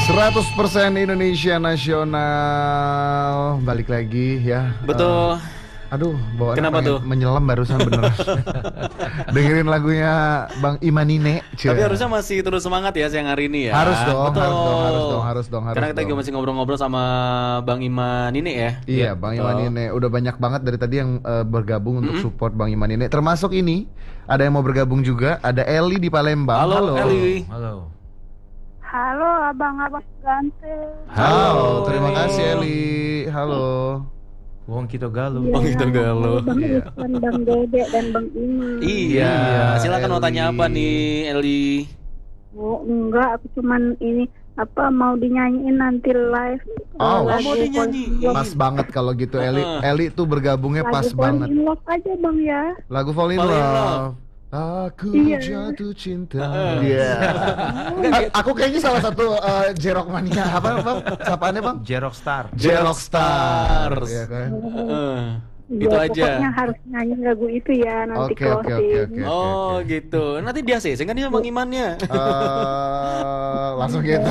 100% Indonesia Nasional. Balik lagi ya. Betul. Aduh, bawaannya Kenapa tuh? menyelam barusan bener. Dengerin lagunya Bang Imanine. Tapi harusnya masih terus semangat ya siang hari ini ya. Harus dong, Betul. harus dong. Karena kita juga masih ngobrol-ngobrol sama Bang Imanine ya. Iya, Bang Imanine. Udah banyak banget dari tadi yang bergabung untuk support Bang Imanine. Termasuk ini, ada yang mau bergabung juga. Ada Eli di Palembang. Halo. Eli. Halo. Halo abang-abang ganteng. Halo, terima kasih Eli. Halo. Wong Kito Galuh. Oh gitu galuh. Bang Ivan, Bang Dede dan Bang Iman. Iya. Silakan mau tanya apa nih Eli? Oh enggak, aku cuman ini mau dinyanyiin nanti live. Oh, mau dinyanyiin. Pas banget kalau gitu Eli. Eli tuh bergabungnya pas banget. Lagu Love aja bang ya. Lagu Fall in Fall in Love. Aku jatuh cinta. Iya. Aku kayaknya salah satu Jerok mania. Apa bang? Sapaannya bang? Jerok Star. Jerok Stars. Iya kan? Itu Ya, aja. Pokoknya harus nyanyi lagu itu ya nanti Oke. closing. Oh gitu. Nanti dia sih, kan dia Bang Imannya. Langsung gitu.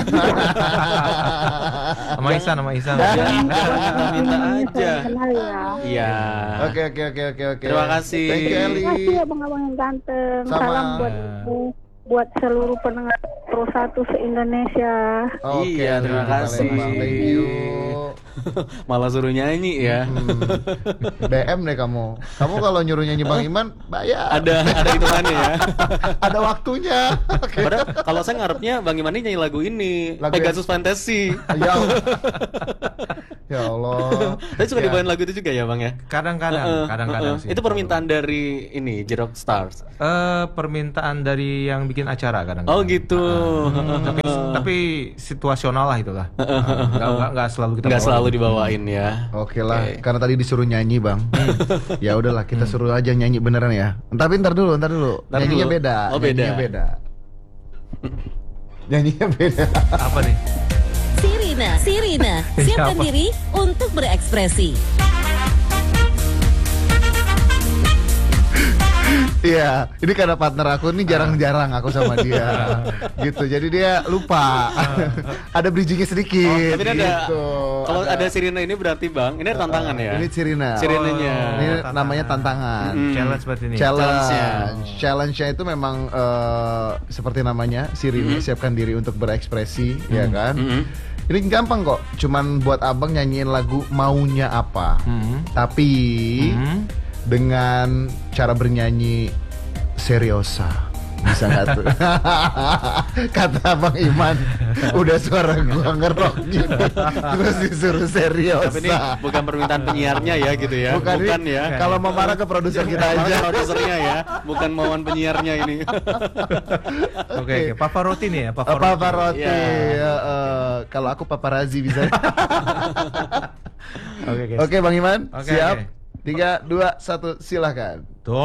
Sama Isan. Minta aja. Kenal ya. Iya. Oke. Terima kasih. Thank you Eli. Terima kasih abang-abang yang ganteng. Sama. Salam buat seluruh pendengar Pro 1 se-Indonesia. Oke, Iya, terima Eli di kasih. Palembang. Thank you. Malah suruh nyanyi ya. BM deh kamu. Kamu kalau nyuruh nyanyi Bang Iman bayar. Ada hitungannya ya. Ada waktunya. Oke. Padahal kalau saya ngarepnya Bang Iman ini nyanyi lagu ini, Lagu Pegasus Fantasy. Ya Allah. Ya Allah. Tapi suka dibawain lagu itu juga ya Bang ya? Kadang-kadang sih. Itu permintaan dari ini Jerok Stars. Permintaan dari yang bikin acara kadang. Oh gitu. Tapi situasional lah itulah. Enggak selalu kita Nggak bawa. selalu dibawain ya. Oke lah, karena tadi disuruh nyanyi Bang. Ya udahlah, kita suruh aja nyanyi beneran ya. Tapi ntar dulu. Nyanyinya dulu. beda. Oh, beda. Nyanyinya beda. Apa nih? Sirina, siapkan Siapa? diri untuk berekspresi. Iya, ini karena partner aku ini jarang-jarang aku sama dia. Gitu. Jadi dia lupa. Ada bridgingnya sedikit. Tapi ini ada, gitu. kalau ada Sirina ini berarti Bang, ini ada tantangan ya. Ini Sirina. Sirinanya. Ini namanya tantangan. Challenge berarti ini. Challenge-nya itu memang seperti namanya Sirina, siapkan diri untuk berekspresi, ya kan? Ini gampang kok, cuman buat abang nyanyiin lagu maunya apa. Tapi dengan cara bernyanyi seriosa. Bisa nggak tuh? Kata Bang Iman, udah suara gua ngerok gini, terus disuruh seriosa. Tapi ini bukan permintaan penyiarnya ya gitu ya. Bukan ya. Kalau mau marah ke produser kita Marah aja. produsernya ya, bukan mauan penyiarnya ini. Oke. Pavarotti nih ya, Pavarotti. Iya. Kalau aku paparazi bisa. Oke. Oke Bang Iman, Oke, siap. oke. 3, 2, 1, silahkan.